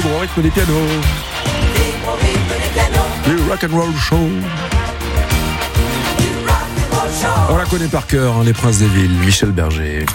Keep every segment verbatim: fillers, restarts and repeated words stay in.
au rythme des pianos. Libre au rythme des pianos. Le rock and roll show. Du rock and roll show. On la connaît par cœur, hein, les Princes des Villes, Michel Berger.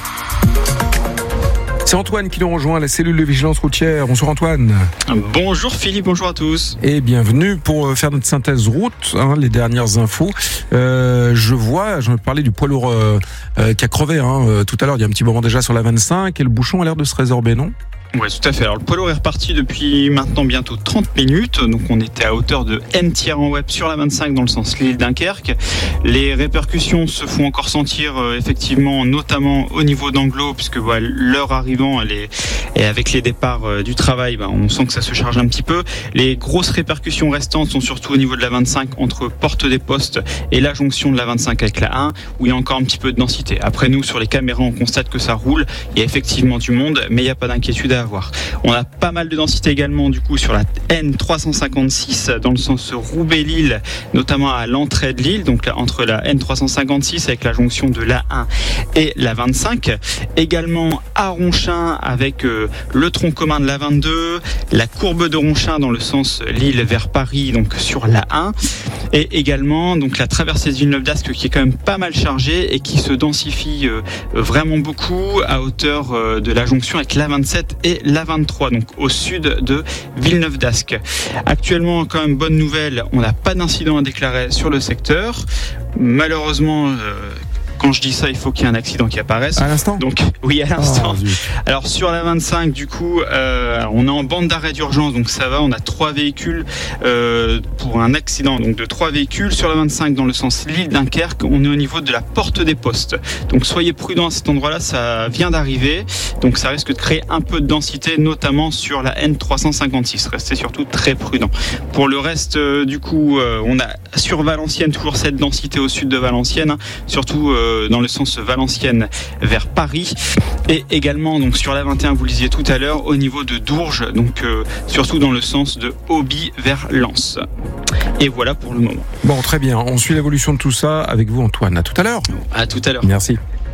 C'est Antoine qui nous rejoint à la cellule de vigilance routière. Bonjour Antoine. Bonjour Philippe, bonjour à tous. Et bienvenue pour faire notre synthèse route, hein, les dernières infos. Euh, je vois, je me parlais du poids lourd euh, euh, qui a crevé hein, euh, tout à l'heure, il y a un petit moment déjà sur la vingt-cinq, et le bouchon a l'air de se résorber, non ? Oui, tout à fait. Alors, le poids lourd est reparti depuis maintenant bientôt trente minutes. Donc, on était à hauteur de N tiers en web sur la vingt-cinq dans le sens Lille-Dunkerque. Les répercussions se font encore sentir, euh, effectivement, notamment au niveau d'Anglo, puisque bah, l'heure arrivant, elle est, et avec les départs euh, du travail, bah, on sent que ça se charge un petit peu. Les grosses répercussions restantes sont surtout au niveau de la vingt-cinq, entre Porte des Postes et la jonction de la vingt-cinq avec la un, où il y a encore un petit peu de densité. Après, nous, sur les caméras, on constate que ça roule. Il y a effectivement du monde, mais il n'y a pas d'inquiétude à avoir. On a pas mal de densité également du coup sur la N trois cent cinquante-six dans le sens Roubaix-Lille, notamment à l'entrée de Lille, donc là, entre la N trois cent cinquante-six avec la jonction de la un et la vingt-cinq. Également à Ronchin avec euh, le tronc commun de la vingt-deux, la courbe de Ronchin dans le sens Lille vers Paris, donc sur la un, et également donc la traversée de Villeneuve d'Ascq qui est quand même pas mal chargée et qui se densifie euh, vraiment beaucoup à hauteur euh, de la jonction avec la vingt-sept et la vingt-trois, donc au sud de Villeneuve d'Ascq. Actuellement, quand même, bonne nouvelle, on n'a pas d'incident à déclarer sur le secteur. Malheureusement, euh, quand je dis ça, il faut qu'il y ait un accident qui apparaisse. À l'instant ? Donc, oui, à l'instant. Oh, Alors, sur la vingt-cinq, du coup, euh, on est en bande d'arrêt d'urgence, donc ça va. On a trois véhicules euh, pour un accident, donc de trois véhicules. Sur la vingt-cinq, dans le sens Lille-Dunkerque, on est au niveau de la Porte des Postes. Donc, soyez prudents à cet endroit-là, ça vient d'arriver. Donc, ça risque de créer un peu de densité, notamment sur la N trois cent cinquante-six. Restez surtout très prudents. Pour le reste, euh, du coup, euh, on a sur Valenciennes, toujours cette densité au sud de Valenciennes, hein, surtout euh, dans le sens Valenciennes vers Paris, et également donc sur la vingt et un, vous le disiez tout à l'heure, au niveau de Dourges, donc euh, surtout dans le sens de Auby vers Lens. Et voilà pour le moment. Bon, très bien, on suit l'évolution de tout ça avec vous Antoine. À tout à l'heure. À tout à l'heure. Merci.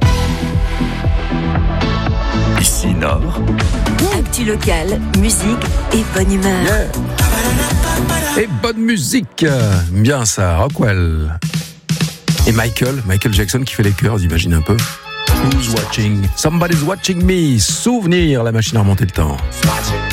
Ici Nord. Actu local, musique et bonne humeur. Yeah. Et bonne musique. Bien ça, Rockwell. Et Michael, Michael Jackson qui fait les chœurs, imagine un peu. Who's watching? Somebody's watching me. Souvenir, la machine à remonter le temps. Watching